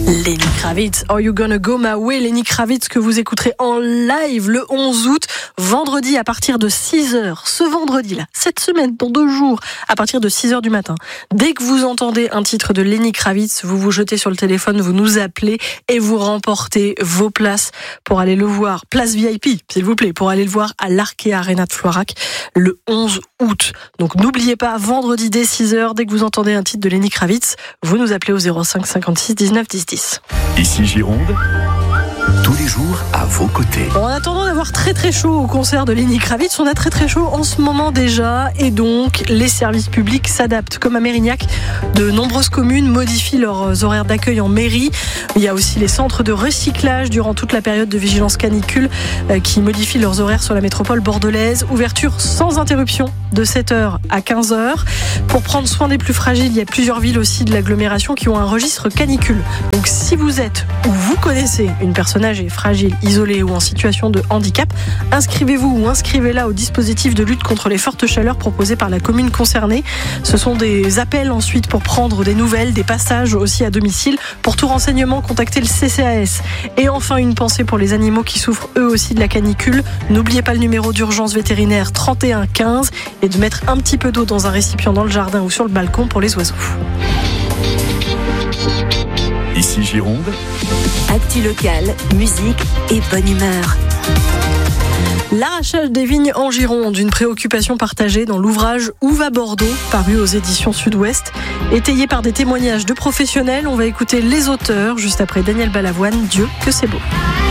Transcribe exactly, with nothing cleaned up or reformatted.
Lenny Kravitz, Are You Gonna Go My Way? Lenny Kravitz que vous écouterez en live le onze août, vendredi à partir de six heures. Ce vendredi-là, cette semaine, dans deux jours, à partir de six heures du matin. Dès que vous entendez un titre de Lenny Kravitz, vous vous jetez sur le téléphone, vous nous appelez et vous remportez vos places pour aller le voir. Place V I P, s'il vous plaît, pour aller le voir à l'Arkea Arena de Floirac le onze août. Donc n'oubliez pas, vendredi dès six heures, dès que vous entendez un titre de Lenny Kravitz, vous nous appelez au zéro cinq cinquante-six dix-neuf dix dix. Ici Gironde, tous les jours à vos côtés. Bon, en attendant d'avoir très très chaud au concert de Lenny Kravitz, on a très très chaud en ce moment déjà et donc les services publics s'adaptent. Comme à Mérignac, de nombreuses communes modifient leurs horaires d'accueil en mairie. Il y a aussi les centres de recyclage durant toute la période de vigilance canicule euh, qui modifient leurs horaires sur la métropole bordelaise. Ouverture sans interruption de sept heures à quinze heures. Pour prendre soin des plus fragiles, il y a plusieurs villes aussi de l'agglomération qui ont un registre canicule. Donc si vous êtes ou vous connaissez une personne âgée, fragile, isolée ou en situation de handicap, inscrivez-vous ou inscrivez-la au dispositif de lutte contre les fortes chaleurs proposé par la commune concernée. Ce sont des appels ensuite pour prendre des nouvelles, des passages aussi à domicile. Pour tout renseignement, contactez le C C A S. Et enfin, une pensée pour les animaux qui souffrent eux aussi de la canicule. N'oubliez pas le numéro d'urgence vétérinaire trente et un quinze et de mettre un petit peu d'eau dans un récipient dans le jardin ou sur le balcon pour les oiseaux. Ici Gironde, actu locale, musique et bonne humeur. L'arrachage des vignes en Gironde, une préoccupation partagée dans l'ouvrage Où va Bordeaux, paru aux éditions Sud-Ouest. Étayé par des témoignages de professionnels, on va écouter les auteurs juste après Daniel Balavoine, Dieu que c'est beau.